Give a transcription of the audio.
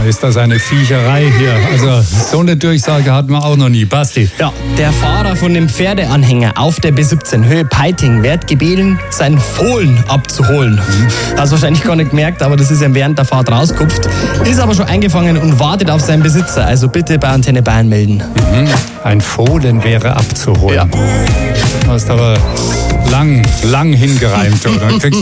ist das eine Viecherei hier. Also so eine Durchsage hatten wir auch noch nie. Basti. Ja, der Fahrer von dem Pferdeanhänger auf der B17 Höhe Peiting wird gebeten, sein Fohlen abzuholen. Hast wahrscheinlich gar nicht gemerkt, aber das ist ihm während der Fahrt rausgekupft. Ist aber schon eingefangen und wartet auf seinen Besitzer. Also bitte bei Antenne Bayern melden. Ein Fohlen wäre abzuholen. Ja. Du hast aber lang hingereimt, oder?